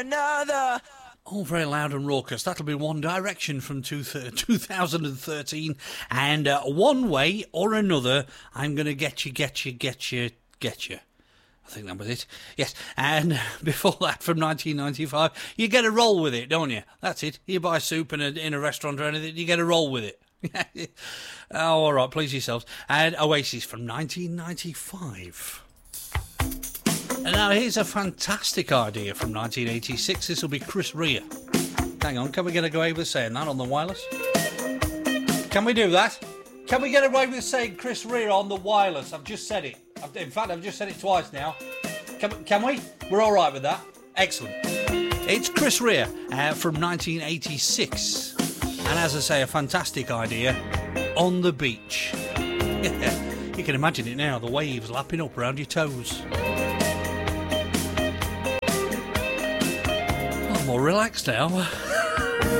another. All very loud and raucous. That'll be One Direction from 2013. And one way or another, I'm going to get you. I think that was it. Yes. And before that, from 1995, you get a roll with it, don't you? That's it. You buy soup in a restaurant or anything, you get a roll with it. Oh, all right. Please yourselves. And Oasis from 1995. And now here's a fantastic idea from 1986. This will be Chris Rea. Hang on, can we get away with saying that on the wireless? Can we do that? Can we get away with saying Chris Rea on the wireless? I've just said it. In fact, I've just said it twice now. Can we? We're all right with that. Excellent. It's Chris Rea from 1986. And as I say, a fantastic idea, On the Beach. You can imagine it now, the waves lapping up around your toes. I'm more relaxed now.